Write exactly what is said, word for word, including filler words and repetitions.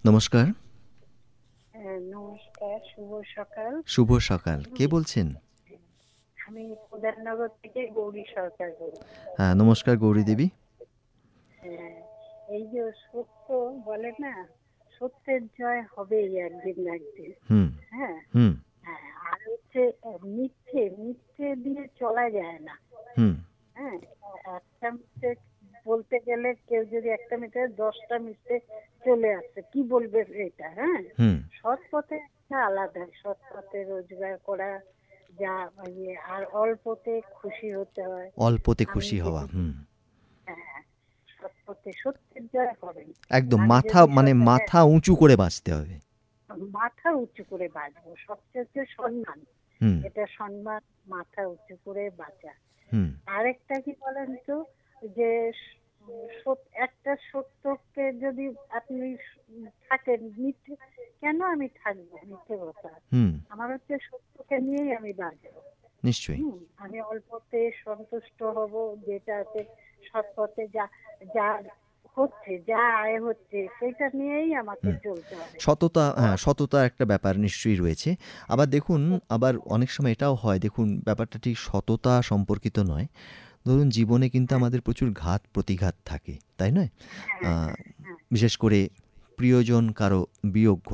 নমস্কার। হ্যাঁ, নমস্কার, শুভ সকাল। শুভ সকাল। কে বলছেন? আমি প্রধাননগর থেকে গৌরী সরকার বলছি। হ্যাঁ, নমস্কার গৌরী দেবী। হ্যাঁ, এই যে সত্য বলে না, সত্যের জয় হবেই একদিন না একদিন। হুম, হ্যাঁ, হুম, হ্যাঁ, আর হচ্ছে আহ, মিথ্যে মিথ্যে দিয়ে চলা যায় না। হুম, হ্যাঁ, একটা মিথ্যে বলতে গেলে কেউ যদি একটা মিথ্যে দশটা মিথ্যে চলে আসছে, কি বলবে এটা? হ্যাঁ, হুম। সৎ পথে একটা আলাদা, সৎ পথে রোজগার করা যা ইয়ে, আর অল্পতে খুশি হতে হয়। অল্পতে আমি খুশি হওয়া। যদি হুম। হ্যাঁ, সৎ পথে সত্যের জয় হবেই। একদম আমি মাথা যদি মানে সৎ হ্যাঁ, মাথা উঁচু করে বাঁচতে হবে। মাথা উঁচু করে বাঁচবো, সবচেয়ে হচ্ছে সম্মান। হুম, এটা সম্মান, মাথা উঁচু করে বাঁচা। হুম, আরেকটা কি বলেন তো, যে স- সত- একটা সত্যকে যদি আপনি স- থাকেন মিথ্যে, কেন আমি থাকবো মিথ্যে কথা? হুম। আমার হচ্ছে সত্যকে নিয়েই আমি বাঁচবো। নিশ্চয়ই। হুম, আমি অল্পতে সন্তুষ্ট হব, যেটা আছে সৎ পথে যা যা হচ্ছে, যা আয় হচ্ছে সেটা নিয়েই আমাকে হুম। চলতে হবে। সততা, তো হ্যাঁ, সততা একটা ব্যাপার নিশ্চয়ই রয়েছে। আবার দেখুন, আবার অনেক সময় এটাও হয়, দেখুন ব্যাপারটা ঠিক সততা সম্পর্কিত নয়। ধরুন জীবনে কিন্তু হ্যাঁ, আমাদের প্রচুর ঘাত প্রতিঘাত থাকে, তাই নয়? আ হ্যাঁ, হ্যাঁ, হ্যাঁ, বিশেষ করে প্রিয়জন কারো বিয়োগ